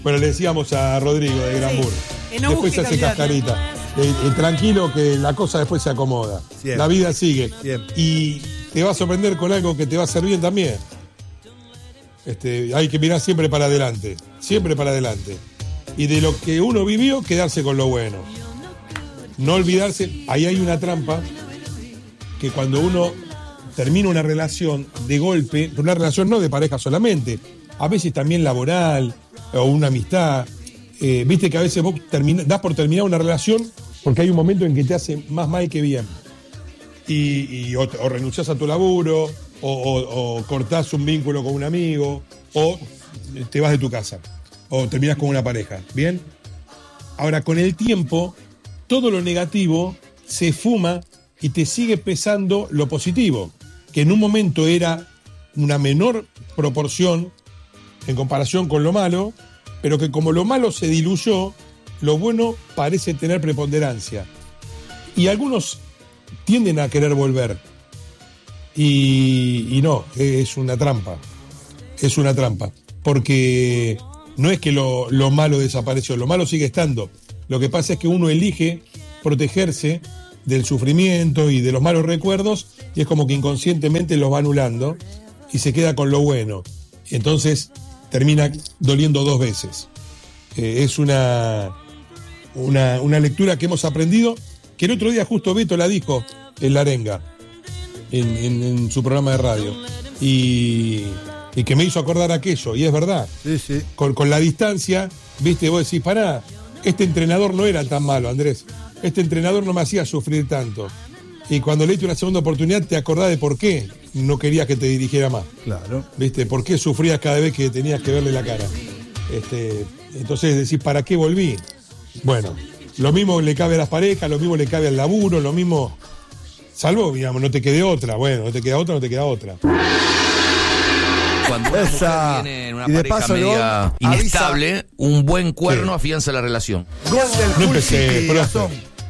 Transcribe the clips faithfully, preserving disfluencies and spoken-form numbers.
Bueno, le decíamos a Rodrigo de Granbur. Sí, después se hace cascarita. Eh, eh, tranquilo que la cosa después se acomoda. Siempre. La vida sigue. Siempre. Y te va a sorprender con algo que te va a hacer bien también. Este, hay que mirar siempre para adelante. Siempre para adelante. Y de lo que uno vivió, quedarse con lo bueno. No olvidarse, ahí hay una trampa, que cuando uno termina una relación de golpe, una relación no de pareja solamente, a veces también laboral o una amistad, eh, viste que a veces vos termina, das por terminar una relación porque hay un momento en que te hace más mal que bien. Y, y o, o renunciás a tu laburo, o, o, o cortás un vínculo con un amigo, o te vas de tu casa, o terminás con una pareja, ¿bien? Ahora, con el tiempo, todo lo negativo se fuma y te sigue pesando lo positivo, que en un momento era una menor proporción en comparación con lo malo, pero que como lo malo se diluyó, lo bueno parece tener preponderancia. Y algunos tienden a querer volver. Y, y no, es una trampa. Es una trampa. Porque no es que lo, lo malo desapareció, lo malo sigue estando. Lo que pasa es que uno elige protegerse del sufrimiento y de los malos recuerdos, y es como que inconscientemente los va anulando y se queda con lo bueno. Y entonces termina doliendo dos veces. Eh, es una, una, una lectura que hemos aprendido, que el otro día justo Beto la dijo en La Arenga, en, en, en su programa de radio, y, y que me hizo acordar aquello, y es verdad. Sí, sí. Con, con la distancia, viste, vos decís, pará, este entrenador no era tan malo, Andrés. Este entrenador no me hacía sufrir tanto. Y cuando le diste una segunda oportunidad, te acordás de por qué no querías que te dirigiera más. Claro. ¿Viste? ¿Por qué sufrías cada vez que tenías que verle la cara? Este, entonces decís, ¿para qué volví? Bueno, lo mismo le cabe a las parejas, lo mismo le cabe al laburo, lo mismo. Salvo, digamos, no te quede otra. Bueno, no te queda otra, no te queda otra. Cuando una mujer viene en una y pareja paso, media ¿no? inestable, avisa. Un buen cuerno ¿Qué? Afianza la relación. Gol del no empecé, profe.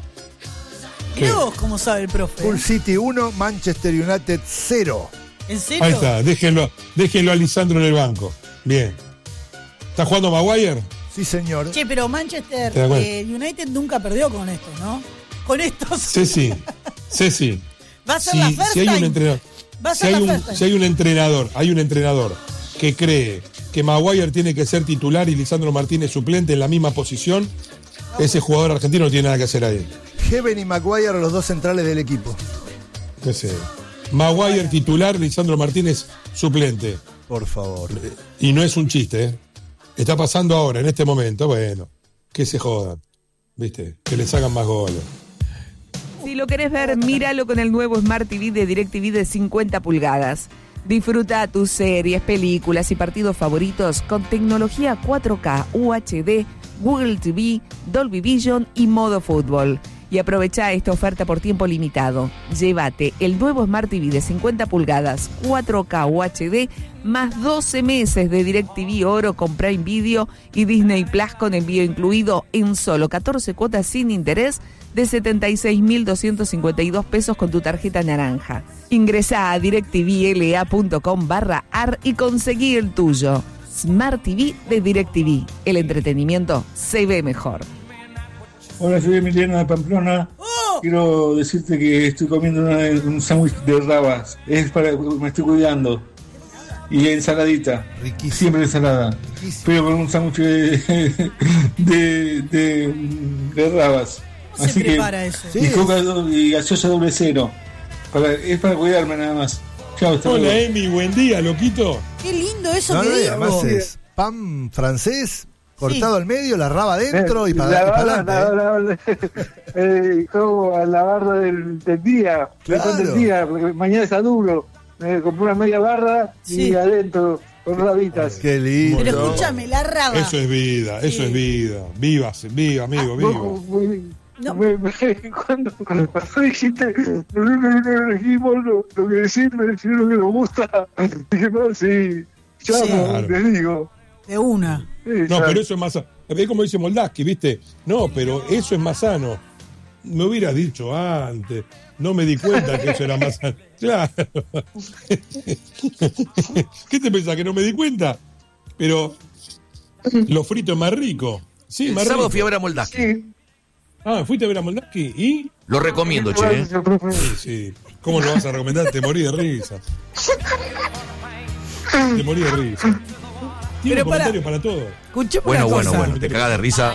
Mirá vos cómo sabe el profe. Hull City uno, Manchester United cero. ¿En serio? Ahí está, déjenlo, déjenlo a Lisandro en el banco. Bien. ¿Está jugando Maguire? Sí, señor. Che, pero Manchester eh, United nunca perdió con esto, ¿no? Con estos. Sí, sí. Sí, sí. Va a ser si, la first si hay un entrenador. Si hay, un, si hay un entrenador, hay un entrenador que cree que Maguire tiene que ser titular y Lisandro Martínez suplente en la misma posición, ese jugador argentino no tiene nada que hacer ahí. Heaven y Maguire, los dos centrales del equipo. Ese. Maguire titular, Lisandro Martínez suplente. Por favor. Y no es un chiste, ¿eh? Está pasando ahora, en este momento. Bueno, que se jodan, ¿viste? Que les hagan más goles. Si lo querés ver, míralo con el nuevo Smart T V de DirecTV de cincuenta pulgadas. Disfruta tus series, películas y partidos favoritos con tecnología cuatro K, U H D, Google T V, Dolby Vision y modo fútbol. Y aprovecha esta oferta por tiempo limitado. Llévate el nuevo Smart T V de cincuenta pulgadas, cuatro K U H D, más doce meses de DirecTV Oro con Prime Video y Disney Plus con envío incluido en solo catorce cuotas sin interés de setenta y seis mil doscientos cincuenta y dos pesos con tu tarjeta naranja. Ingresá a directvla.com barra ar y conseguí el tuyo. Smart T V de DirecTV. El entretenimiento se ve mejor. Hola, soy Emiliano de Pamplona. ¡Oh! Quiero decirte que estoy comiendo una, un sándwich de rabas. Es para, me estoy cuidando. Y ensaladita. Riquísimo. Siempre ensalada. Riquísimo. Pero con un sándwich de, de, de, de rabas. ¿Cómo Así se prepara que, eso? Y coca y gaseosa doble cero. Para, es para cuidarme nada más. Chao, hasta Hola, luego. Emi, buen día, loquito. Qué lindo eso No, que no, dijo. además es pan francés, cortado al medio, la raba adentro y Eh, para la adelante. barra, la- la- eh, como a la barra del, del día, Claro. del día, porque mañana está duro. Me compré una media barra Sí. y adentro con rabitas. Qué lindo. Pero escúchame, la raba. Eso es vida, eso Sí. es vida. Viva, viva, amigo, viva. No. Me, me, cuando, cuando dijiste, no, no, no, no elegimos lo, lo que decir, me dijeron que nos gusta. Dije, no, sí, llamo, Claro. les digo. De una. Sí, No, ya. pero eso es más sano. Es como dice Moldaski, ¿viste? No, pero eso es más sano. Me hubieras dicho antes. No me di cuenta que eso era más sano. Claro. ¿Qué te pensás? ¿Que no me di cuenta? Pero Lo frito es más rico. Sí, el más sábado rico. fui a ver a Moldaski. Sí. Ah, ¿fuiste a ver a Moldaski? ¿Y? Lo recomiendo, che. ¿eh? Sí, sí. ¿Cómo lo vas a recomendar? Te morí de risa. Te morí de risa. Tiene Pero un comentario para, para todo. Escuchemos Bueno, una bueno, cosa. bueno. Te cagas de risa.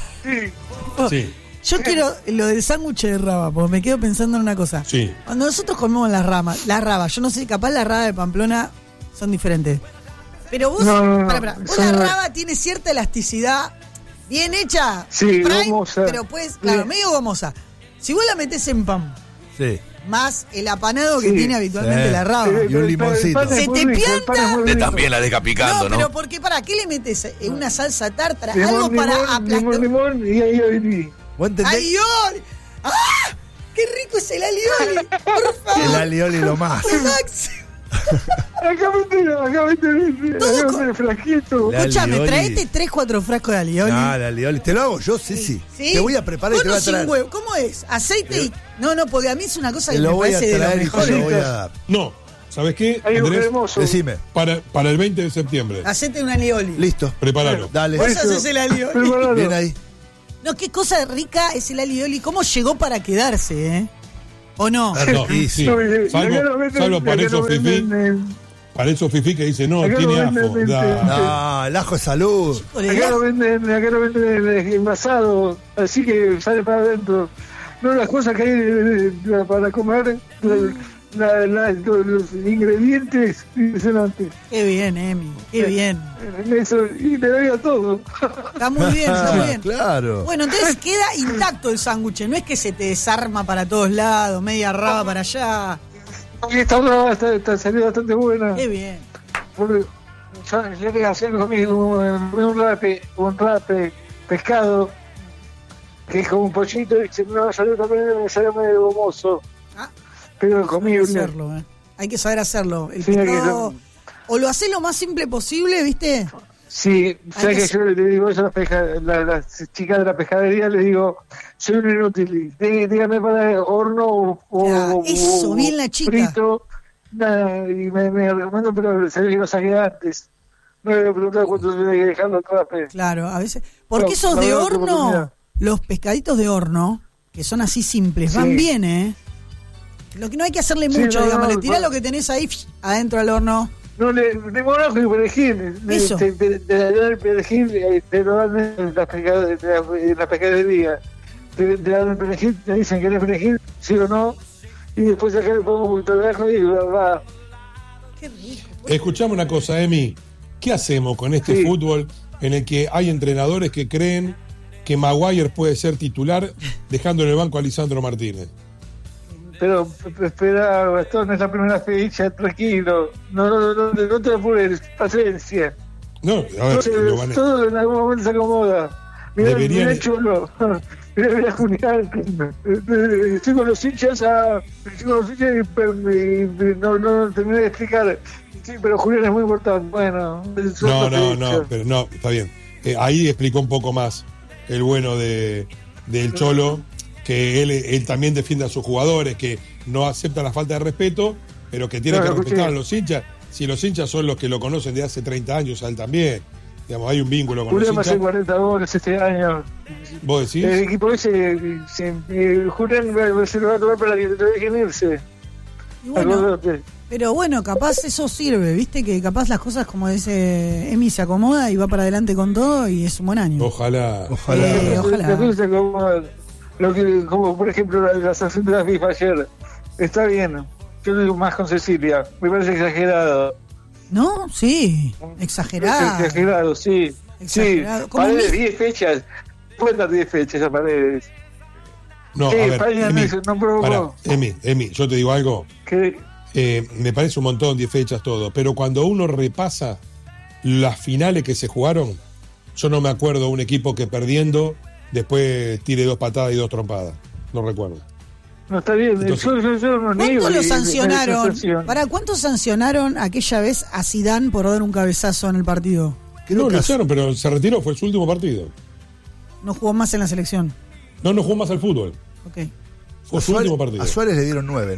Sí. Yo quiero lo del sándwich de raba, porque me quedo pensando en una cosa. Sí. Cuando nosotros comemos las ramas, las rabas, yo no sé, capaz las rabas de Pamplona son diferentes. Pero vos, No, no, no, pará, pará, vos son- la raba tiene cierta elasticidad, bien hecha, Sí, prime, gomosa. pero pues, claro, Sí. medio gomosa. Si vos la metés en pan, Sí. más el apanado que Sí. tiene habitualmente Sí. la raba. Eh, Y un limoncito. el pan es Se muy te rico, el pan es pianta. muy Usted rico. también la deja picando, no, ¿no? pero porque para qué le metes eh, una salsa tártara, Limón, algo para limón, aplastar. limón, limón, y ahí ahí. ¿Vos entendés? ¡Alioli! ¡Ah! ¡Qué rico es el alioli! ¡Por favor! El alioli lo más. ¡Lo máximo! Acá vete, acá vete, Todo acá con- vete frasquito. La Escúchame, alioli. traete tres, cuatro frascos de alioli. No, el alioli. ¿Te lo hago yo? Sí, sí. ¿Sí? Te voy a preparar y Con te o voy a sin traer. huevo. ¿Cómo es? Aceite y... No, no, porque a mí es una cosa Te que lo me voy a parece de lo traer y te mejor. lo voy a dar. No, ¿sabes qué, Hay un Andrés? hermoso. Decime. Para, para el veinte de septiembre. Hacete un alioli. Listo. Prepáralo. Dale. Vos Eso. haces el alioli. Preparalo. Bien ahí. No, qué cosa rica es el alioli. ¿Cómo llegó para quedarse, eh? ¿O no? Ah, No, riquísimo. No, y- y Salvo- acá lo venden- salvo para acá esos lo venden fifí. en- Para esos fifí que dicen, no, Acá tiene lo ajo. venden, Da. No, el ajo es salud. Acá lo venden, acá lo venden envasado, así que sale para adentro. No, las cosas que hay eh, eh, para comer, la- la- los, los ingredientes impresionantes. Qué bien, Emi. Qué bien. En eso, y le doy a todo. Está muy bien, está muy bien. Claro. Bueno, entonces queda intacto el sándwich. No es que se te desarma para todos lados, media raba para allá. Y esta brava está, está salió bastante buena. Qué bien. Porque yo, yo le hacía conmigo un, un rape, un rape pescado, que es como un pollito, y se me va a salir también, me salió medio gomoso, Ah, pero hay que comible. hacerlo, eh. Hay que saber hacerlo. El Sí, hay que pescado, hacer- o lo haces lo más simple posible, ¿viste? Sí, sabes que que yo le digo eso a las, pesca- la- las chicas de la pescadería, le digo, soy un inútil, dí- dígame para horno o, o- Ah, o- eso, o bien la chica. frito, nada, y me, me recomiendo, pero sabía que lo saqué antes. No le voy a preguntar cuánto tiene que dejarlo atrás. Claro, a veces. Porque No, esos no de veo horno, oportunidad. los pescaditos de horno, que son así simples, van Sí. bien, ¿eh? Lo que no hay que hacerle Sí, mucho, no, digamos, no, le tirás no. lo que tenés ahí psh, adentro al horno. No, le tengo un ajo y perejil. Eso. Te, te, te dan el perejil, eh, te lo dan en la, pescade- en la, en la pescadería. Te, te dan el perejil, te dicen que eres perejil, sí o no. Y después acá le pongo un poquito de ajo y va. va. Qué rico. Escuchame una cosa, Emi. ¿Qué hacemos con este Sí. fútbol en el que hay entrenadores que creen que Maguire puede ser titular dejando en el banco a Lisandro Martínez? Pero p- espera, Gastón, es la primera fecha, tranquilo. No, no, no, no, no te apures, paciencia. No, a ver, Todo, lo van a- todo en algún momento se acomoda. Mirá, Deberían- mirá Cholo. Mirá, mirá Julián. Estoy con los hinchas a. Estoy con los hinchas y, y- y no, no terminé de explicar. Sí, pero Julián es muy importante. Bueno, es No, otra no, fecha. no, pero no, está bien. Eh, ahí explicó un poco más el bueno de del Cholo, que él, él también defiende a sus jugadores, que no acepta la falta de respeto, pero que tiene No, que lo respetar escuché. a los hinchas. Si los hinchas son los que lo conocen de hace treinta años, a él también. Digamos, hay un vínculo con Julián va a los hacer hinchas. cuarenta goles este año. ¿Vos decís? El equipo ese, se, eh, Julián va- se lo va a tomar para que te dejen irse. Y bueno, Acordate. pero bueno, capaz eso sirve, ¿viste? Que capaz las cosas, como dice Emi, se acomoda y va para adelante con todo y es un buen año. Ojalá. Ojalá. Eh, ojalá. La cosa como, lo que, como por ejemplo la, la sanción de la FIFA ayer, está bien. Yo no digo más con Cecilia, me parece exagerado. ¿No? Sí, exagerado. Exagerado, sí. Exagerado. Sí, Como Paredes mi- diez fechas. Cuentas diez fechas a Paredes. No, Sí, a ver, España Emi, no- no provocó. pará, Emi, Emi, yo te digo algo. Que, Eh, me parece un montón, diez fechas, todo. Pero cuando uno repasa las finales que se jugaron, yo no me acuerdo de un equipo que perdiendo después tire dos patadas y dos trompadas. No recuerdo. no está bien. Entonces- yo, yo, yo no niego ¿Cuánto lo la- la sancionaron? sanción. ¿Para cuánto sancionaron aquella vez a Zidane por dar un cabezazo en el partido? Creo No, que lo a- echaron, pero se retiró, fue su último partido. No jugó más en la selección. No, no jugó más al fútbol. Ok. Fue a su Suárez, último partido. a Suárez le dieron nueve, ¿no?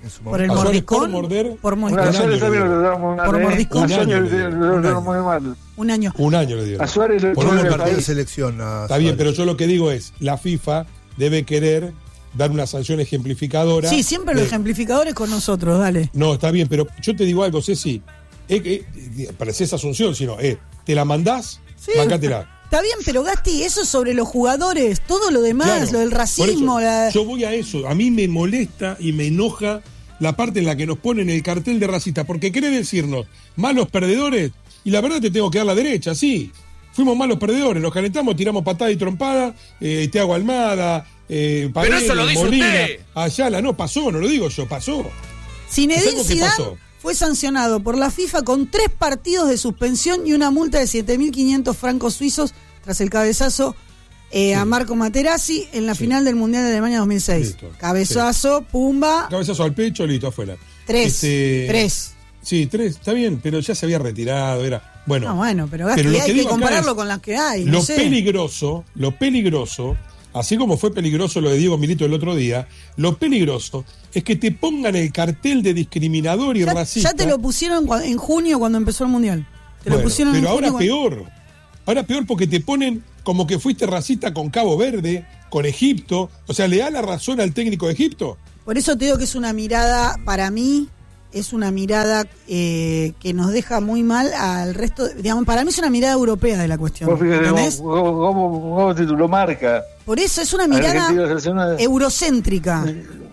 Por el mordiscón. Por morder. Por mordiscón. A Suárez también lo damos por mordiscón. Un año lo damos muy mal. Un año. Un año le dieron. A Suárez le por un partido de selección. Está bien, pero yo lo que digo es, la FIFA debe querer dar una sanción ejemplificadora. Sí, siempre de... los ejemplificadores con nosotros, dale. No, está bien, pero yo te digo algo, Ceci. Eh, eh, pareces Asunción, sino, eh, te la mandás, sí. Bancátela. Está bien, pero Gasti, eso es sobre los jugadores, todo lo demás, claro, lo del racismo. Eso, la... Yo voy a eso, a mí me molesta y me enoja la parte en la que nos ponen el cartel de racista, porque quiere decirnos malos perdedores, y la verdad te tengo que dar la derecha, sí. Fuimos malos perdedores, nos calentamos, tiramos patada y trompada, eh, Thiago Almada, eh, Paredes, pero eso lo dice Molina, usted. Ayala, no, pasó, no lo digo yo, pasó. Zinedine Zidane fue sancionado por la FIFA con tres partidos de suspensión y una multa de siete mil quinientos francos suizos tras el cabezazo eh, sí. a Marco Materazzi en la sí. final del Mundial de Alemania dos mil seis. Listo. Cabezazo, sí. pumba. Cabezazo al pecho, listo, afuera. Tres. Este... Tres. Sí, tres, está bien, pero ya se había retirado, era... Bueno, no, bueno, pero, Gasti, pero hay que, que compararlo con las que hay. Lo no sé. peligroso, lo peligroso, así como fue peligroso lo de Diego Milito el otro día, lo peligroso es que te pongan el cartel de discriminador y ya, racista. Ya te lo pusieron en junio cuando empezó el Mundial. Te bueno, lo pusieron pero en ahora junio peor. Cuando... Ahora peor porque te ponen como que fuiste racista con Cabo Verde, con Egipto. O sea, ¿le da la razón al técnico de Egipto? Por eso te digo que es una mirada, para mí, es una mirada eh, que nos deja muy mal al resto. Digamos, para mí es una mirada europea de la cuestión. ¿Entendés? ¿Cómo, cómo, cómo te lo marca? Por eso es una mirada eurocéntrica.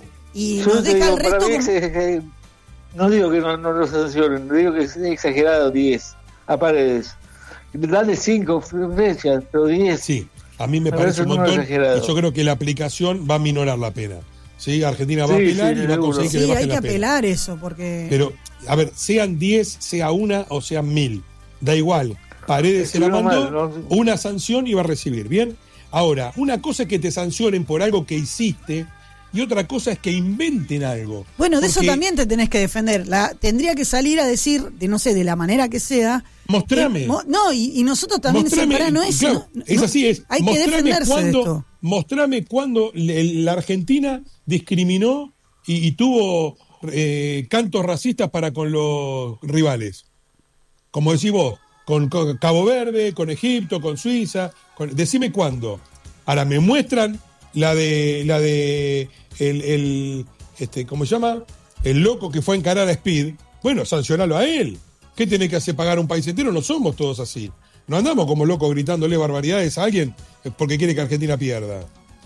Y yo nos deja digo, al resto. Como... Es, es, no digo que no, no lo sancionen, digo que es exagerado diez a Paredes. Dale cinco fechas, pero diez. Sí, a mí me, me parece un montón. Y yo creo que la aplicación va a minorar la pena. Sí, Argentina va sí, a apelar sí, y va a conseguir sí, que le baje hay la que pena. apelar eso, porque... Pero, a ver, sean diez, sea una o sean mil, da igual. Paredes se la mandó, mal, ¿no? Una sanción y va a recibir, ¿bien? Ahora, una cosa es que te sancionen por algo que hiciste y otra cosa es que inventen algo. Bueno, de porque... eso también te tenés que defender. La, tendría que salir a decir, de no sé, de la manera que sea... Mostrame. Eh, mo, no, y, y nosotros también mostrame, decimos, no es... Claro, no, es así, es. Hay que defenderse cuando, de esto. Mostrame cuando la Argentina discriminó y, y tuvo eh, cantos racistas para con los rivales. Como decís vos, con, con Cabo Verde, con Egipto, con Suiza. Con, decime cuándo. Ahora me muestran la de la de el, el este ¿cómo se llama? El loco que fue a encarar a Speed. Bueno, sancionalo a él. ¿Qué tiene que hacer pagar un país entero? No somos todos así. No andamos como locos gritándole barbaridades a alguien porque quiere que Argentina pierda.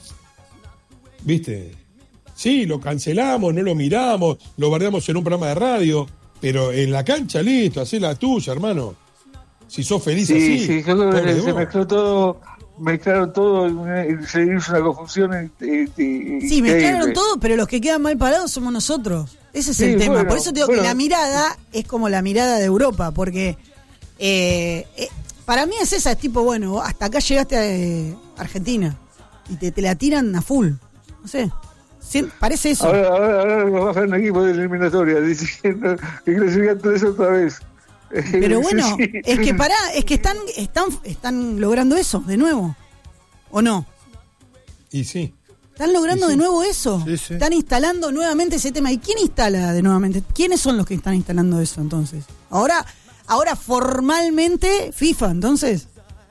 ¿Viste? Sí, lo cancelamos, no lo miramos, lo bardeamos en un programa de radio, pero en la cancha, listo, hacé la tuya, hermano. Si sos feliz sí, así. Sí, yo creo que se mezcló todo, mezclaron todo y se hizo una confusión. Y, y, sí, mezclaron todo, pero los que quedan mal parados somos nosotros. Ese es sí, el tema. Bueno, por eso te digo bueno. que la mirada es como la mirada de Europa, porque eh, eh, para mí es esa, es tipo, bueno, hasta acá llegaste a eh, Argentina y te, te la tiran a full. No sé, sí, parece eso. Ahora, ahora, ahora nos va a hacer un equipo de eliminatoria diciendo que clasifican todo eso otra vez. Pero bueno, sí, sí. es que pará, es que están, están, están logrando eso de nuevo, ¿o no? Y sí. Están logrando sí. de nuevo eso. Sí, sí. Están instalando nuevamente ese tema. ¿Y quién instala de nuevamente? ¿Quiénes son los que están instalando eso entonces? Ahora, ahora formalmente FIFA, entonces.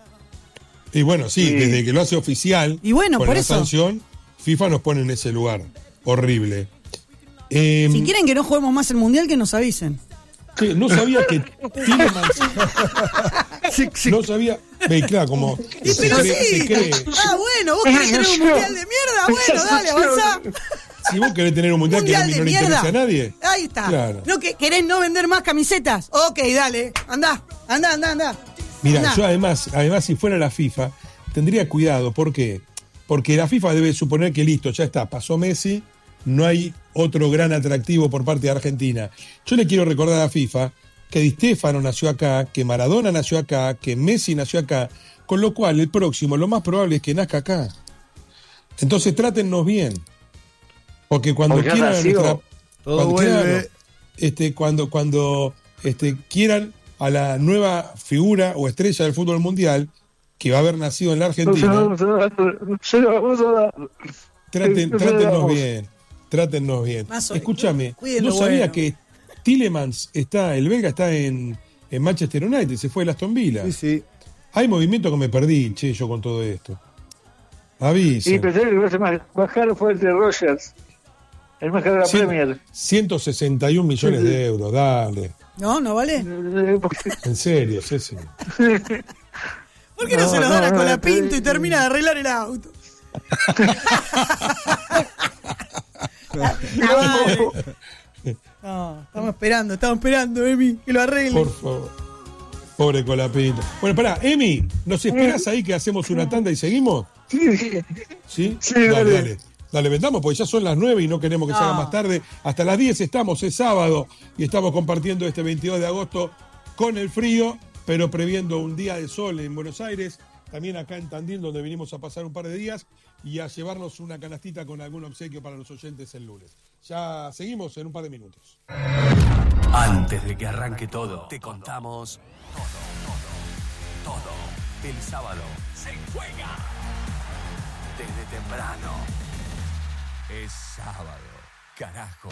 Y bueno, sí, sí. desde que lo hace oficial. Y bueno, con por la eso. sanción, FIFA nos pone en ese lugar horrible. Eh, si quieren que no juguemos más el mundial, que nos avisen. Sí, no sabía que Tielemans. sí, sí. No sabía. Ve, claro, como. Y se pero cree, sí. se cree. Ah, bueno, vos querés tener un mundial de mierda. Bueno, dale, avanzá. Si vos querés tener un mundial, mundial que no le interesa a nadie. Ahí está. Claro. ¿No que querés no vender más camisetas? Ok, dale. Andá, andá, andá, andá. Mira, andá. yo además, además, si fuera la FIFA, tendría cuidado. ¿Por qué? Porque la FIFA debe suponer que listo, ya está, pasó Messi. No hay otro gran atractivo por parte de Argentina. Yo le quiero recordar a la FIFA que Di Stéfano nació acá, que Maradona nació acá, que Messi nació acá, con lo cual el próximo lo más probable es que nazca acá. Entonces trátennos bien. Porque cuando Porque quieran nuestra, todo cuando quieran, quieran, este, cuando, cuando este, quieran a la nueva figura o estrella del fútbol mundial que va a haber nacido en la Argentina, traten, trátennos bien. Trátennos bien. Escúchame, ¿no sabía bueno. que Tielemans está, el belga está en, en Manchester United, se fue el Aston Villa? Sí, sí. Hay movimiento que me perdí, che, yo con todo esto. Avisa. Y pensé que el más, más caro fue el de Rogers, el más caro de la Cien, Premier. ciento sesenta y un millones sí, sí. de euros, dale. No, no vale. En serio, sí, sí. ¿Por qué no, no se los no, dan a no, Colapinto no, y termina de arreglar el auto? no, no, estamos esperando, estamos esperando, Emi, que lo arregle. Por favor. Pobre Colapinto. Bueno, pará, Emi, ¿nos esperás ahí que hacemos una tanda y seguimos? Sí, sí. ¿Sí? Dale, dale. dale. Dale, vendamos, porque ya son las nueve y no queremos que no. se haga más tarde. Hasta las diez estamos, es sábado, y estamos compartiendo este veintidós de agosto con el frío, pero previendo un día de sol en Buenos Aires, también acá en Tandil, donde vinimos a pasar un par de días, y a llevarnos una canastita con algún obsequio para los oyentes el lunes. Ya seguimos en un par de minutos. Antes de que arranque todo, te contamos todo, todo, todo. El sábado se juega desde temprano. Es sábado, carajo.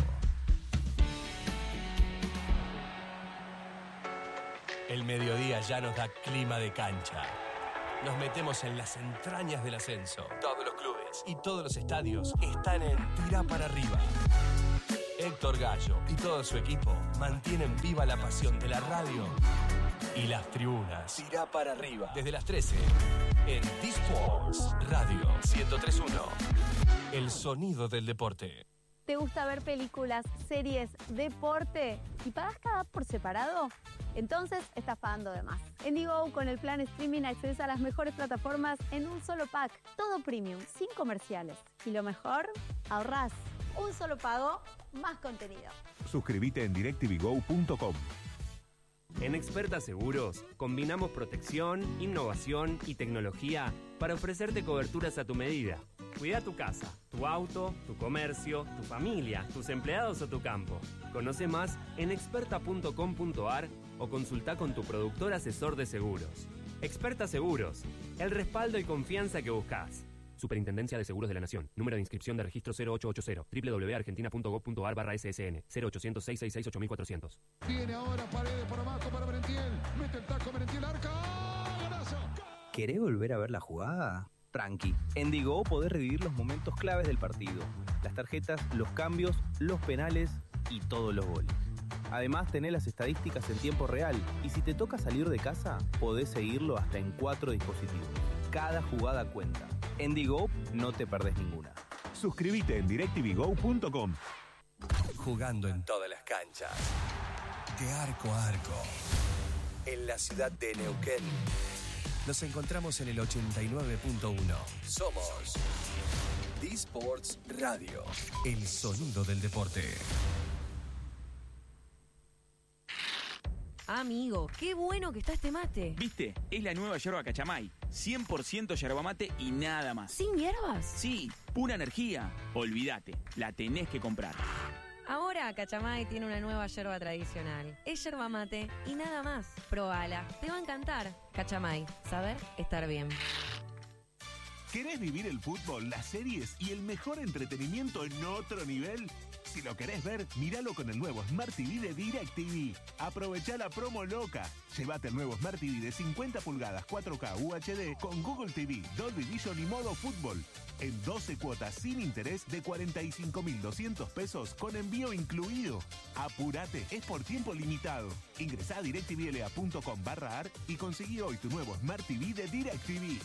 El mediodía ya nos da clima de cancha. Nos metemos en las entrañas del ascenso. Todos los clubes y todos los estadios están en Tira para arriba. Héctor Gallo y todo su equipo mantienen viva la pasión de la radio y las tribunas. Tira para arriba. Desde las trece en D-Sports Radio ciento tres punto uno. El sonido del deporte. ¿Te gusta ver películas, series, deporte y pagas cada app por separado? Entonces estás pagando de más. En Digo, con el plan streaming accedes a las mejores plataformas en un solo pack. Todo premium, sin comerciales. Y lo mejor, ahorrás. Un solo pago, más contenido. Suscríbete en direct t v go punto com. En Experta Seguros, combinamos protección, innovación y tecnología para ofrecerte coberturas a tu medida. Cuida tu casa, tu auto, tu comercio, tu familia, tus empleados o tu campo. Conoce más en experta punto com punto a r o consulta con tu productor asesor de seguros. Experta Seguros, el respaldo y confianza que buscas. Superintendencia de Seguros de la Nación. Número de inscripción de registro cero ocho ocho cero. doble u doble u doble u punto argentina punto gob punto a r barra S S N. cero ochocientos, seiscientos sesenta y seis, ocho mil cuatrocientos. Viene ahora Paredes por abajo para Merentiel. Mete el taco Merentiel, arca. ¡Golazo! ¿Querés volver a ver la jugada? Tranqui. En Digo podés revivir los momentos claves del partido. Las tarjetas, los cambios, los penales y todos los goles. Además, tenés las estadísticas en tiempo real. Y si te toca salir de casa, podés seguirlo hasta en cuatro dispositivos. Cada jugada cuenta. En Digo no te perdés ninguna. Suscríbete en direct t v go punto com. Jugando en todas las canchas. De arco a arco. En la ciudad de Neuquén. Nos encontramos en el ochenta y nueve punto uno. Somos D-Sports Radio. El sonido del deporte. Amigo, qué bueno que está este mate. ¿Viste? Es la nueva yerba Cachamay. cien por ciento yerba mate y nada más. ¿Sin hierbas? Sí, pura energía. Olvídate, la tenés que comprar. Ahora Cachamay tiene una nueva yerba tradicional. Es yerba mate y nada más. Probala, te va a encantar. Cachamay, saber estar bien. ¿Querés vivir el fútbol, las series y el mejor entretenimiento en otro nivel? Si lo querés ver, míralo con el nuevo Smart T V de DirecTV. Aprovechá la promo loca. Llévate el nuevo Smart T V de cincuenta pulgadas cuatro K U H D con Google T V, Dolby Vision y modo fútbol. En doce cuotas sin interés de cuarenta y cinco mil doscientos pesos con envío incluido. Apurate, es por tiempo limitado. Ingresá a direct t v l a punto com barra ar y conseguí hoy tu nuevo Smart T V de DirecTV.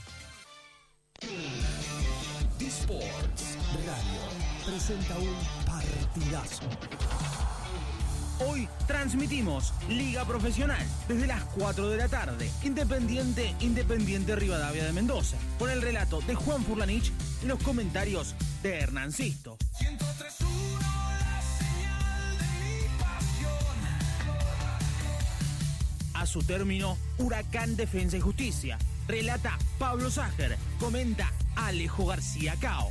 D-Sports Radio presenta un partidazo. Hoy transmitimos Liga Profesional desde las cuatro de la tarde. Independiente, Independiente Rivadavia de Mendoza. Con el relato de Juan Furlanich y los comentarios de Hernán Sisto. ciento tres punto uno, la señal de mi pasión. A su término, Huracán Defensa y Justicia. Relata Pablo Ságer. Comenta Alejo García Cao.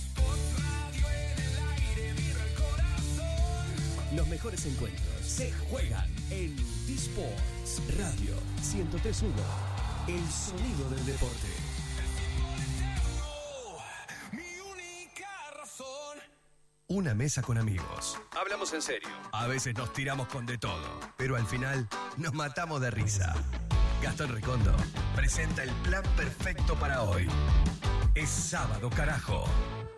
Los mejores encuentros se juegan en D-Sports Radio ciento tres punto uno. El sonido del deporte. una mesa con amigos. Hablamos en serio. A veces nos tiramos con de todo, pero al final nos matamos de risa. Gastón Recondo presenta el plan perfecto para hoy. Es sábado, carajo.